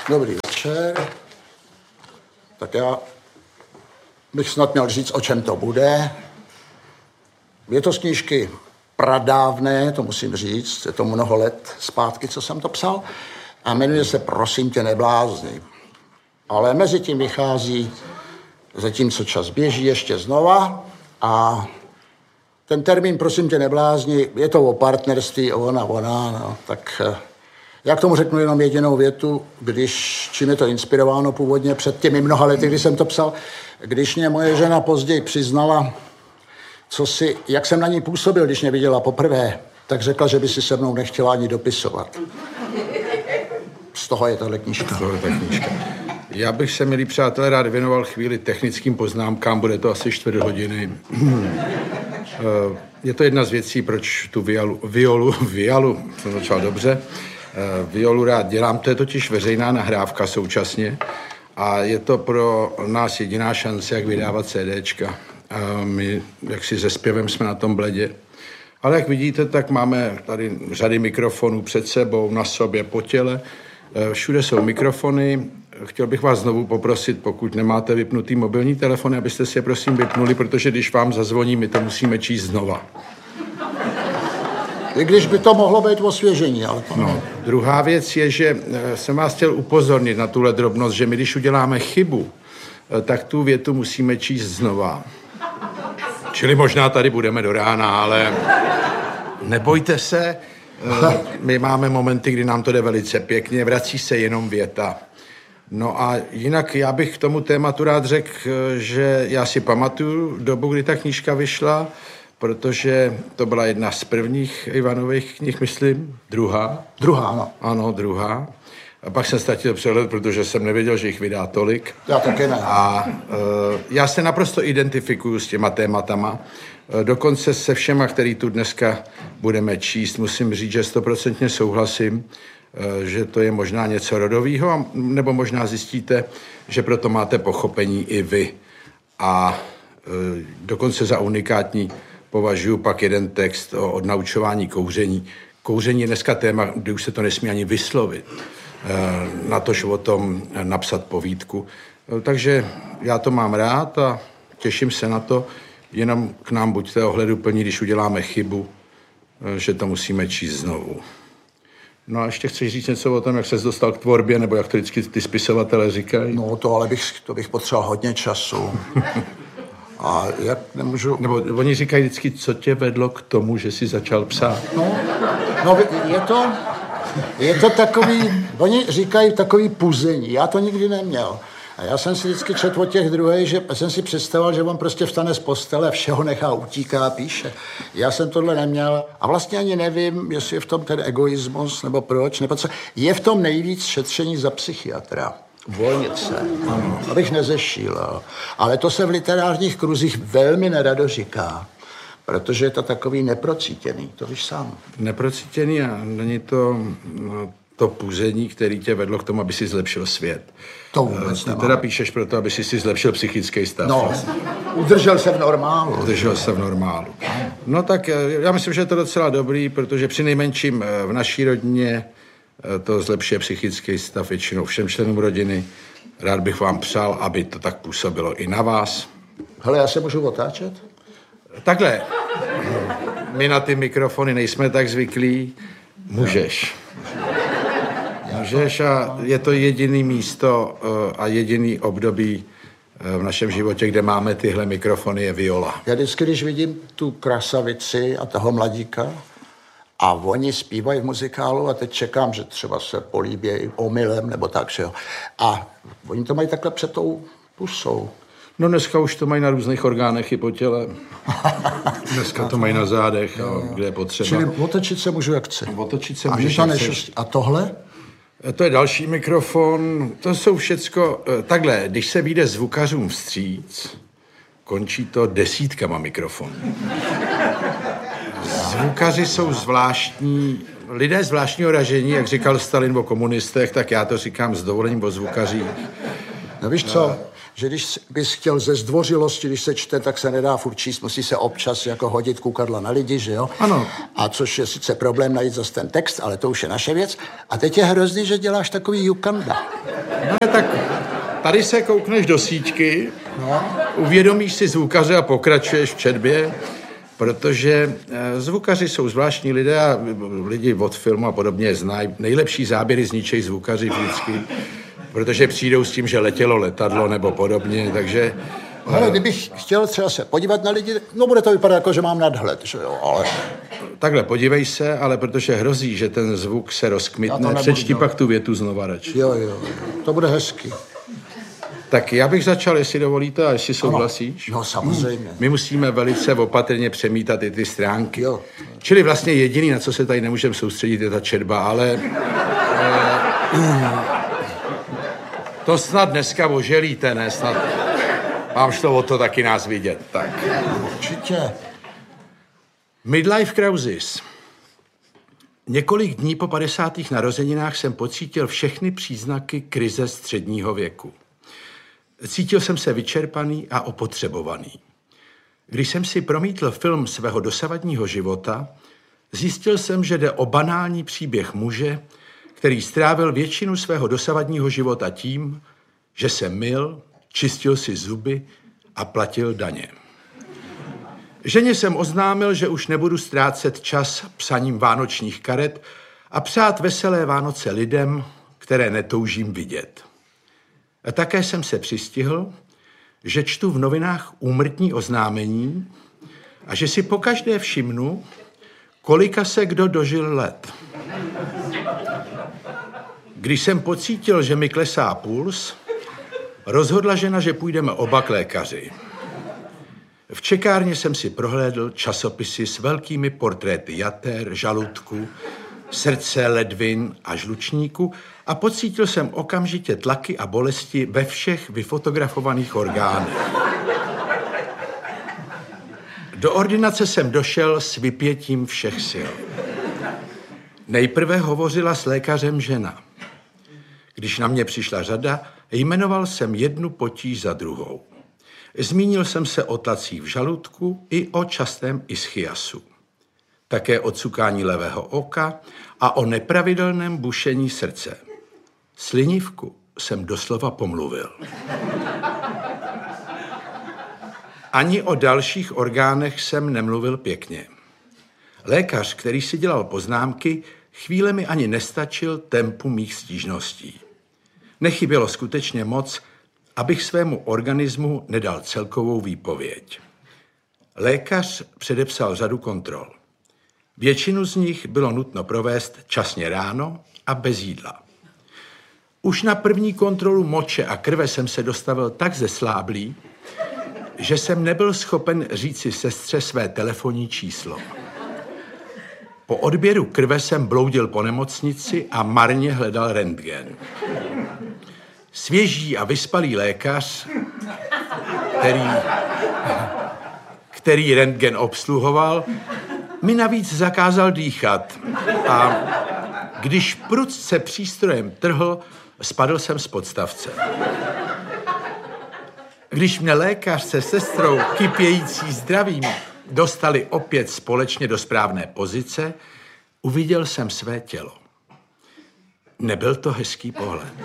Dobrý večer. Tak já bych snad měl říct, o čem to bude. Je to z knížky pradávné, to musím říct, je to mnoho let zpátky, co jsem to psal, a jmenuje se Prosím tě, neblázni. Ale mezi tím vychází, zatímco čas běží, ještě znova, a ten termín Prosím tě, neblázni, je to o partnerství, ona, no, tak já k tomu řeknu jenom jedinou větu, čím je to inspirováno původně před těmi mnoha lety, kdy jsem to psal, když mě moje žena později přiznala, jak jsem na ní působil, když mě viděla poprvé, tak řekla, že by si se mnou nechtěla ani dopisovat. Z toho je tahle knížka. Já bych se, milí přátelé, rád věnoval chvíli technickým poznámkám, bude to asi 4 hodiny. Je to jedna z věcí, proč tu violu, jsem začal dobře, violu rád dělám, to je totiž veřejná nahrávka současně a je to pro nás jediná šance, jak vydávat CDčka. A my, jak si se zpěvem, jsme na tom bledě. Ale jak vidíte, tak máme tady řady mikrofonů před sebou, na sobě, po těle. Všude jsou mikrofony. Chtěl bych vás znovu poprosit, pokud nemáte vypnutý mobilní telefon, abyste si je prosím vypnuli, protože když vám zazvoní, my to musíme číst znova. I když by to mohlo být osvěžení, ale to ne. Druhá věc je, že jsem vás chtěl upozornit na tuhle drobnost, že my, když uděláme chybu, tak tu větu musíme číst znova. Čili možná tady budeme do rána, ale nebojte se, my máme momenty, kdy nám to jde velice pěkně, vrací se jenom věta. No a jinak já bych k tomu tématu rád řekl, že já si pamatuju dobu, kdy ta knížka vyšla, protože to byla jedna z prvních Ivanových knih, myslím. Druhá, ano. Ano, druhá. A pak jsem ztratil přehled, protože jsem nevěděl, že jich vydá tolik. Já taky ne. A já se naprosto identifikuju s těma tématama. Dokonce se všema, který tu dneska budeme číst, musím říct, že 100% souhlasím, že to je možná něco rodového, nebo možná zjistíte, že proto máte pochopení i vy. A dokonce za unikátní považuji pak jeden text o odnaučování kouření. Kouření je dneska téma, kdy už se to nesmí ani vyslovit. Natož o tom napsat povídku. Takže já to mám rád a těším se na to. Jenom k nám buďte ohleduplní, když uděláme chybu, že to musíme číst znovu. No a ještě chceš říct něco o tom, jak ses dostal k tvorbě, nebo jak to vždycky ty spisovatelé říkají? No to bych potřeboval hodně času. A jak nemůžu... Nebo oni říkají vždycky, co tě vedlo k tomu, že jsi začal psát? No je to takový, oni říkají takový puzení, já to nikdy neměl. A já jsem si vždycky četl od těch druhých, že jsem si představoval, že on prostě vstane z postele, všeho nechá, utíká a píše. Já jsem tohle neměl a vlastně ani nevím, jestli je v tom ten egoismus, nebo proč, nebo co. Je v tom nejvíc šetření za psychiatra. Volnit se, abych nezešílel. Ale to se v literárních kruzích velmi nerado říká, protože je to takový neprocítěný, to víš sám. Neprocítěný a není to to puzení, který tě vedlo k tomu, aby si zlepšil svět. To vůbec nemám. Ty teda píšeš proto, aby si zlepšil psychický stav. No, udržel se v normálu. No tak já myslím, že je to docela dobrý, protože přinejmenším v naší rodině to zlepšuje psychický stav většinou všem členům rodiny. Rád bych vám přál, aby to tak působilo i na vás. Hele, já se můžu otáčet? Takhle, my na ty mikrofony nejsme tak zvyklí. Můžeš a je to jediný místo a jediný období v našem životě, kde máme tyhle mikrofony, je viola. Já vždycky, když vidím tu krasavici a toho mladíka a oni zpívají v muzikálu a teď čekám, že třeba se políbějí omylem nebo tak, že jo. A oni to mají takhle před tou pusou. No dneska už to mají na různých orgánech i po těle. Dneska to mají na zádech, kde je potřeba. Čili otočit se můžu jak chci. Otočit se můžeš jak chceš. A tohle? To je další mikrofon. To jsou všecko... Takhle, když se vyjde zvukařům vstříc, končí to desítkama mikrofonů. Zvukaři jsou zvláštní... Lidé zvláštního ražení, jak říkal Stalin o komunistech, tak já to říkám s dovolením o zvukařích. No víš co? Že když bys chtěl ze zdvořilosti, když se čte, tak se nedá furt číst, musí se občas jako hodit kukadla na lidi, že jo? Ano. A což je sice problém najít zase ten text, ale to už je naše věc. A teď je hrozný, že děláš takový jukanda. No tak tady se koukneš do síťky, uvědomíš si zvukaře a pokračuješ v četbě, protože zvukaři jsou zvláštní lidé a lidi od filmu a podobně znají. Nejlepší záběry zničejí zvukaři vždycky, protože přijdou s tím, že letělo letadlo nebo podobně, takže... Ale kdybych chtěl třeba se podívat na lidi, no bude to vypadat jako, že mám nadhled, že jo, ale... Takhle, podívej se, ale protože hrozí, že ten zvuk se rozkmitne, přečti pak tu větu znova radši. Jo, to bude hezky. Tak já bych začal, jestli dovolíte a jestli souhlasíš. No, samozřejmě. My musíme velice opatrně přemítat i ty stránky. Jo. Čili vlastně jediný, na co se tady nemůžeme soustředit, je ta četba, ale... to snad dneska oželíte, ne? Snad mám šlo o to taky nás vidět. Tak. Určitě. Midlife crisis. Několik dní po 50. narozeninách jsem pocítil všechny příznaky krize středního věku. Cítil jsem se vyčerpaný a opotřebovaný. Když jsem si promítl film svého dosavadního života, zjistil jsem, že jde o banální příběh muže, který strávil většinu svého dosavadního života tím, že se myl, čistil si zuby a platil daně. Ženě jsem oznámil, že už nebudu ztrácet čas psaním vánočních karet a přát veselé Vánoce lidem, které netoužím vidět. A také jsem se přistihl, že čtu v novinách úmrtní oznámení a že si pokaždé všimnu, kolika se kdo dožil let. Když jsem pocítil, že mi klesá puls, rozhodla žena, že půjdeme oba k lékaři. V čekárně jsem si prohlédl časopisy s velkými portréty jater, žaludku, srdce, ledvin a žlučníku a pocítil jsem okamžitě tlaky a bolesti ve všech vyfotografovaných orgánech. Do ordinace jsem došel s vypětím všech sil. Nejprve hovořila s lékařem žena. Když na mě přišla řada, jmenoval jsem jednu potíž za druhou. Zmínil jsem se o tlacích v žaludku i o častém ischiasu. Také o cukání levého oka a o nepravidelném bušení srdce. Slinivku jsem doslova pomluvil. Ani o dalších orgánech jsem nemluvil pěkně. Lékař, který si dělal poznámky, chvílemi ani nestačil tempu mých stížností. Nechybělo skutečně moc, abych svému organismu nedal celkovou výpověď. Lékař předepsal řadu kontrol. Většinu z nich bylo nutno provést časně ráno a bez jídla. Už na první kontrolu moče a krve jsem se dostavil tak zesláblý, že jsem nebyl schopen říci sestře své telefonní číslo. Po odběru krve jsem bloudil po nemocnici a marně hledal rentgen. Svěží a vyspalý lékař, který rentgen obsluhoval, mi navíc zakázal dýchat a když prudce přístrojem trhl, spadl jsem z podstavce. Když mě lékař se sestrou kypějící zdravím dostali opět společně do správné pozice, uviděl jsem své tělo. Nebyl to hezký pohled.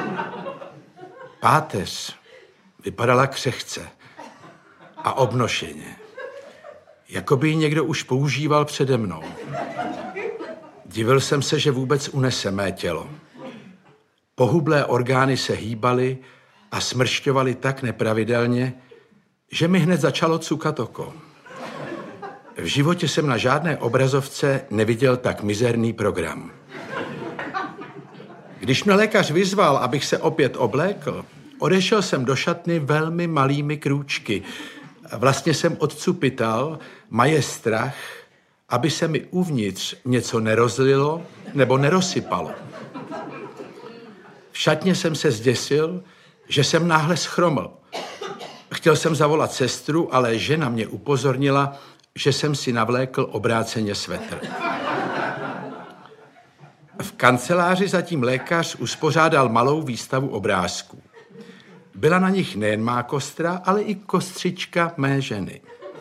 Páteř vypadala křehce a obnošeně, jako by ji někdo už používal přede mnou. Divil jsem se, že vůbec unese mé tělo. Pohublé orgány se hýbaly a smršťovaly tak nepravidelně, že mi hned začalo cukat oko. V životě jsem na žádné obrazovce neviděl tak mizerný program. Když mě lékař vyzval, abych se opět oblékl, odešel jsem do šatny velmi malými krůčky. Vlastně jsem odcupital, maje strach, aby se mi uvnitř něco nerozlilo nebo nerozsypalo. V šatně jsem se zděsil, že jsem náhle schroml. Chtěl jsem zavolat sestru, ale žena mě upozornila, že jsem si navlékl obráceně svetr. V kanceláři zatím lékař uspořádal malou výstavu obrázků. Byla na nich nejen má kostra, ale i kostřička mé ženy.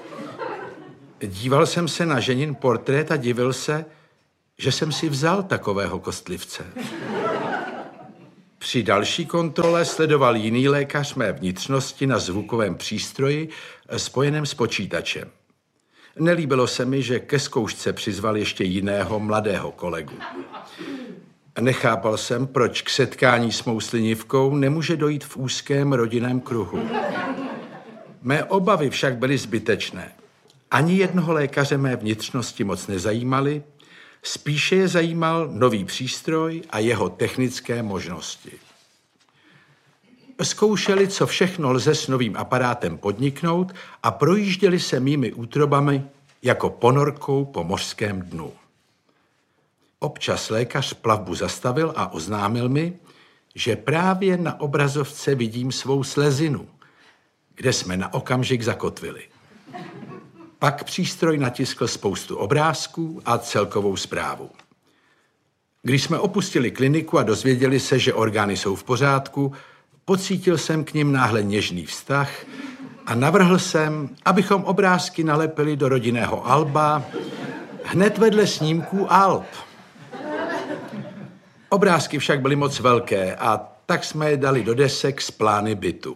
Díval jsem se na ženin portrét a divil se, že jsem si vzal takového kostlivce. Při další kontrole sledoval jiný lékař mé vnitřnosti na zvukovém přístroji spojeném s počítačem. Nelíbilo se mi, že ke zkoušce přizval ještě jiného mladého kolegu. Nechápal jsem, proč k setkání s mou slinivkou nemůže dojít v úzkém rodinném kruhu. Mé obavy však byly zbytečné. Ani jednoho lékaře mé vnitřnosti moc nezajímaly, spíše je zajímal nový přístroj a jeho technické možnosti. Zkoušeli, co všechno lze s novým aparátem podniknout a projížděli se mými útrobami jako ponorkou po mořském dnu. Občas lékař plavbu zastavil a oznámil mi, že právě na obrazovce vidím svou slezinu, kde jsme na okamžik zakotvili. Pak přístroj natiskl spoustu obrázků a celkovou zprávu. Když jsme opustili kliniku a dozvěděli se, že orgány jsou v pořádku, pocítil jsem k nim náhle něžný vztah a navrhl jsem, abychom obrázky nalepili do rodinného alba hned vedle snímků alb. Obrázky však byly moc velké a tak jsme je dali do desek s plány bytu.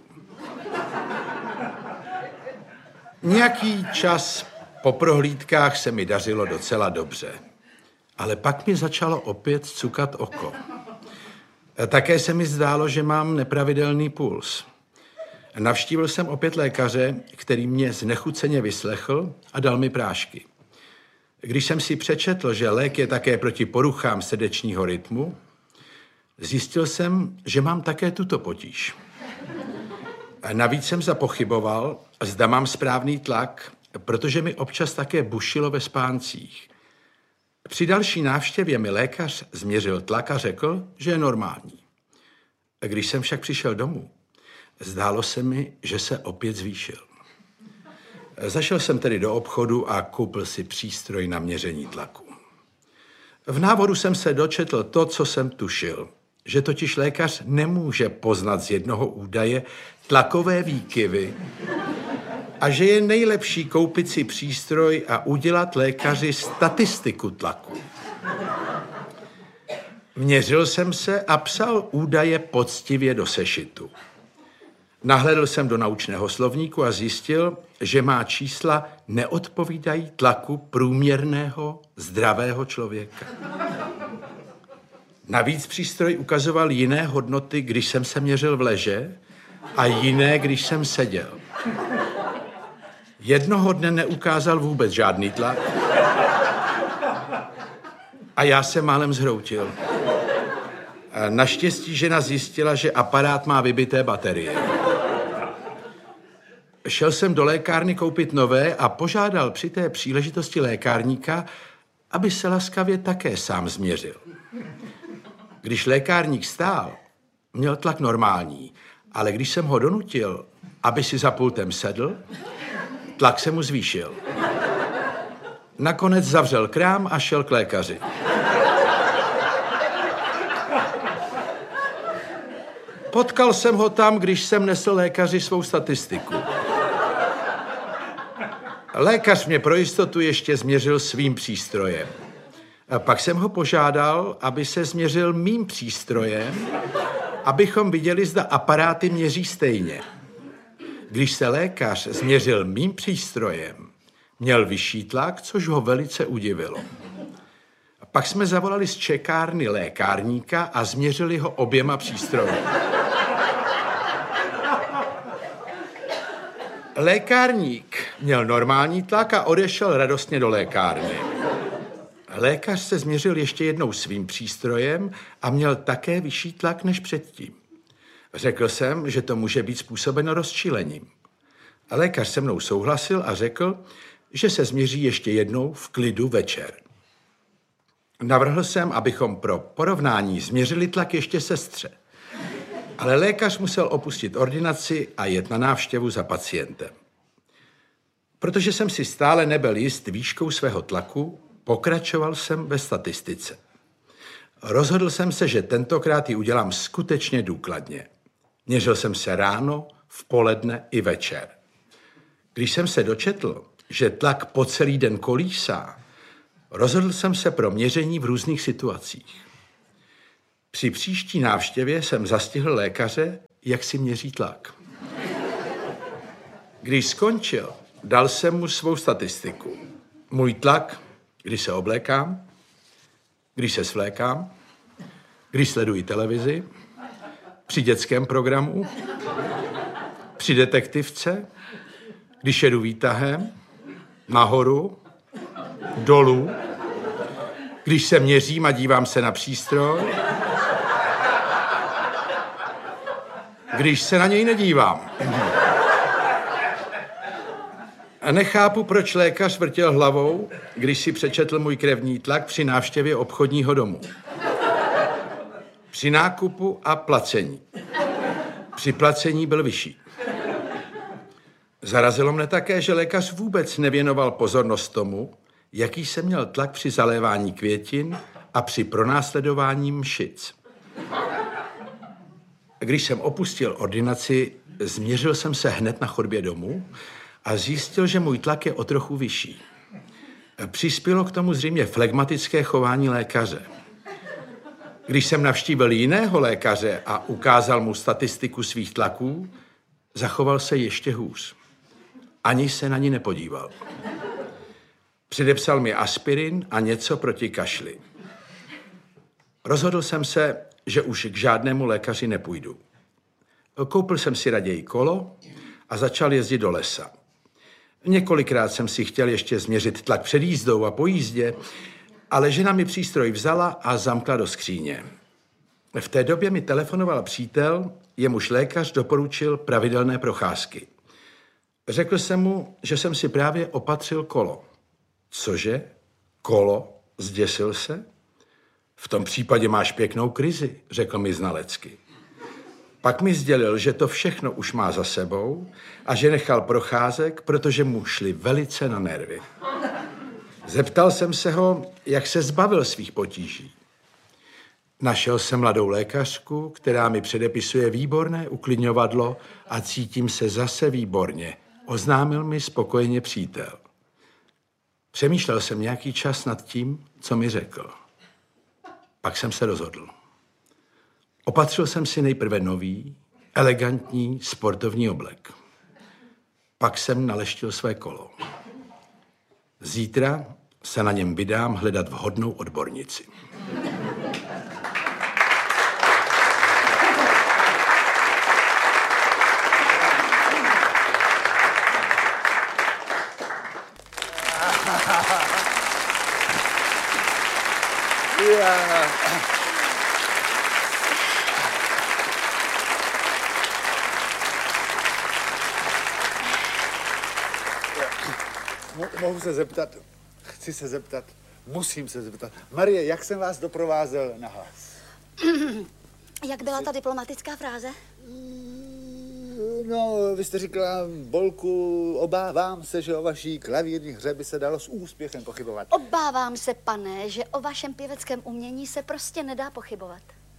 Nějaký čas po prohlídkách se mi dařilo docela dobře, ale pak mi začalo opět cukat oko. Také se mi zdálo, že mám nepravidelný puls. Navštívil jsem opět lékaře, který mě znechuceně vyslechl a dal mi prášky. Když jsem si přečetl, že lék je také proti poruchám srdečního rytmu, zjistil jsem, že mám také tuto potíž. Navíc jsem zapochyboval, zda mám správný tlak, protože mi občas také bušilo ve spáncích. Při další návštěvě mi lékař změřil tlak a řekl, že je normální. Když jsem však přišel domů, zdálo se mi, že se opět zvýšil. Zašel jsem tedy do obchodu a koupil si přístroj na měření tlaku. V návodu jsem se dočetl to, co jsem tušil, že totiž lékař nemůže poznat z jednoho údaje tlakové výkyvy a že je nejlepší koupit si přístroj a udělat lékaři statistiku tlaku. Měřil jsem se a psal údaje poctivě do sešitu. Nahlédl jsem do naučného slovníku a zjistil, že má čísla neodpovídají tlaku průměrného zdravého člověka. Navíc přístroj ukazoval jiné hodnoty, když jsem se měřil v leže a jiné, když jsem seděl. Jednoho dne neukázal vůbec žádný tlak a já se málem zhroutil. Naštěstí žena zjistila, že aparát má vybité baterie. Šel jsem do lékárny koupit nové a požádal při té příležitosti lékárníka, aby se laskavě také sám změřil. Když lékárník stál, měl tlak normální, ale když jsem ho donutil, aby si za pultem sedl, tlak se mu zvýšil. Nakonec zavřel krám a šel k lékaři. Potkal jsem ho tam, když jsem nesl lékaři svou statistiku. Lékař mě pro jistotu ještě změřil svým přístrojem. A pak jsem ho požádal, aby se změřil mým přístrojem, abychom viděli, zda aparáty měří stejně. Když se lékař změřil mým přístrojem, měl vyšší tlak, což ho velice udivilo. A pak jsme zavolali z čekárny lékárníka a změřili ho oběma přístroji. Lékárník měl normální tlak a odešel radostně do lékárny. Lékař se změřil ještě jednou svým přístrojem a měl také vyšší tlak než předtím. Řekl jsem, že to může být způsobeno rozčilením. A lékař se mnou souhlasil a řekl, že se změří ještě jednou v klidu večer. Navrhl jsem, abychom pro porovnání změřili tlak ještě sestře. Ale lékař musel opustit ordinaci a jet na návštěvu za pacientem. Protože jsem si stále nebyl jist výškou svého tlaku, pokračoval jsem ve statistice. Rozhodl jsem se, že tentokrát ji udělám skutečně důkladně. Měřil jsem se ráno, v poledne i večer. Když jsem se dočetl, že tlak po celý den kolísá, rozhodl jsem se pro měření v různých situacích. Při příští návštěvě jsem zastihl lékaře, jak si měří tlak. Když skončil, dal jsem mu svou statistiku. Můj tlak, když se oblékám, když se svlékám, když sleduji televizi, při dětském programu, při detektivce, když jedu výtahem, nahoru, dolů, když se měřím a dívám se na přístroj, když se na něj nedívám. A nechápu, proč lékař vrtěl hlavou, když si přečetl můj krevní tlak při návštěvě obchodního domu. Při nákupu a placení. Při placení byl vyšší. Zarazilo mne také, že lékař vůbec nevěnoval pozornost tomu, jaký jsem měl tlak při zalévání květin a při pronásledování mšic. Když jsem opustil ordinaci, změřil jsem se hned na chodbě domů a zjistil, že můj tlak je o trochu vyšší. Přispělo k tomu zřejmě flegmatické chování lékaře. Když jsem navštívil jiného lékaře a ukázal mu statistiku svých tlaků, zachoval se ještě hůř. Ani se na ní nepodíval. Předepsal mi aspirin a něco proti kašli. Rozhodl jsem se, že už k žádnému lékaři nepůjdu. Koupil jsem si raději kolo a začal jezdit do lesa. Několikrát jsem si chtěl ještě změřit tlak před jízdou a po jízdě, ale žena mi přístroj vzala a zamkla do skříně. V té době mi telefonoval přítel, jemuž lékař doporučil pravidelné procházky. Řekl jsem mu, že jsem si právě opatřil kolo. Cože? Kolo? Zděsil se? V tom případě máš pěknou krizi, řekl mi znalecky. Pak mi sdělil, že to všechno už má za sebou a že nechal procházek, protože mu šli velice na nervy. Zeptal jsem se ho, jak se zbavil svých potíží. Našel jsem mladou lékařku, která mi předepisuje výborné uklidňovadlo a cítím se zase výborně, oznámil mi spokojeně přítel. Přemýšlel jsem nějaký čas nad tím, co mi řekl. Pak jsem se rozhodl. Opatřil jsem si nejprve nový, elegantní sportovní oblek. Pak jsem naleštil své kolo. Zítra se na něm vydám hledat vhodnou odbornici. Mohu se zeptat, chci se zeptat, musím se zeptat. Marie, jak jsem vás doprovázel na hlas? Jak byla ta diplomatická fráze? No, vy jste říkala, Bolku, obávám se, že o vaší klavírní hře by se dalo s úspěchem pochybovat. Obávám se, pane, že o vašem pěveckém umění se prostě nedá pochybovat.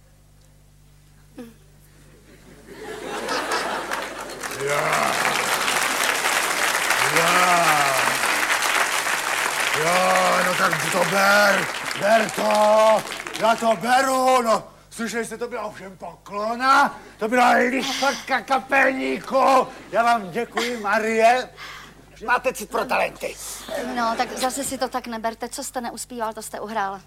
Jo, no tak to ber to, já to beru, no. Slyšeli jste, to byla ovšem poklona, to byla lichotka kapelníku. Já vám děkuji, Marie. Máte cit pro talenty. No, tak zase si to tak neberte. Co jste neuspíval, to jste uhrál.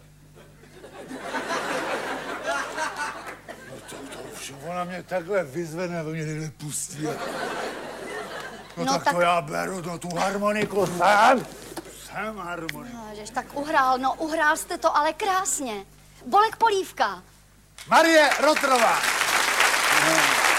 No to ovšem, ona mě takhle vyzvene, aby mě někde pustí. No tak to já beru, no tu harmoniku jsem harmoniku. No, jež, tak uhrál jste to, ale krásně. Bolek Polívka. Marie Rotrová.